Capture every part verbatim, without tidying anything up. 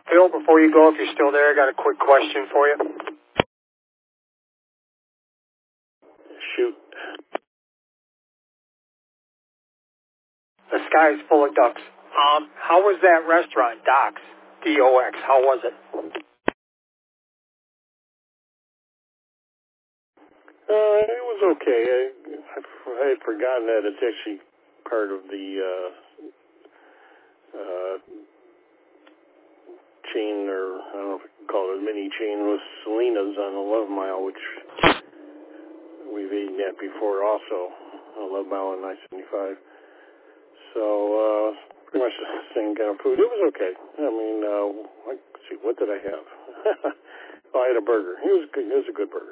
Phil, before you go, if you're still there, I got a quick question for you. Shoot. The sky's full of ducks. Um, how was that restaurant, Docs? D O X, how was it? Uh, it was okay. I, I, I had forgotten that it's actually part of the uh, uh, chain, or I don't know if I can call it a mini chain, with Selena's on eleven mile, which we've eaten at before also, eleven mile and nine seventy-five. So, uh, pretty much the same kind of food. It was okay. I mean, uh, let's see, what did I have? Oh, I had a burger. It was good. It was a good burger.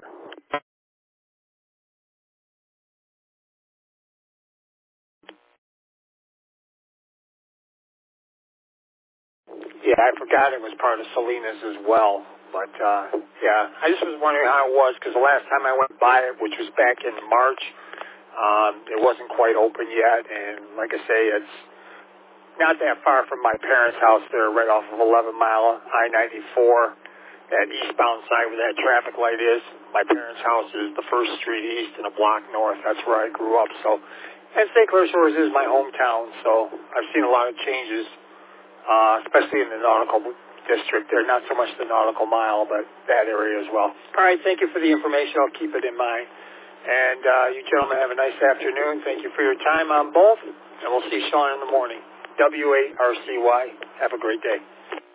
Yeah, I forgot it was part of Selena's as well. But, uh, yeah, I just was wondering how it was, because the last time I went by it, which was back in March, um, it wasn't quite open yet. And like I say, it's not that far from my parents' house there, right off of eleven mile, I ninety-four, that eastbound side where that traffic light is. My parents' house is the first street east and a block north. That's where I grew up. So, and Saint Clair Shores is my hometown, so I've seen a lot of changes, uh, especially in the nautical district there. Not so much the nautical mile, but that area as well. All right, thank you for the information. I'll keep it in mind. And uh, you gentlemen have a nice afternoon. Thank you for your time on both, and we'll see Sean in the morning. W A R C Y. Have a great day.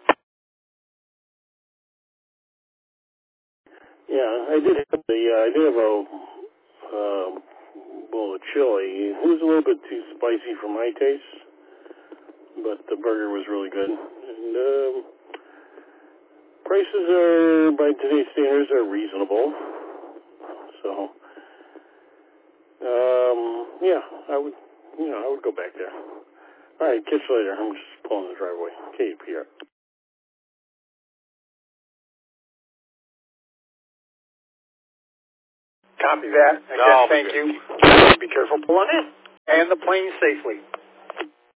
Yeah, I did have the uh, I did have a uh, bowl of chili. It was a little bit too spicy for my taste, but the burger was really good. And um, prices are, by today's standards, are reasonable. So, um, yeah, I would, you know, I would go back there. All right, catch you later. I'm just pulling the driveway. K P R. Copy that. Again, No, thank good. you. Be careful pulling in. And the plane safely.